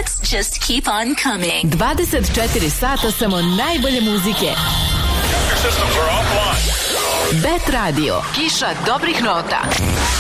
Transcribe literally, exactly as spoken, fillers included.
hits just keep on coming. dvadeset četiri sata samo najbolje muzike. Bet Radio, kiša dobrih nota.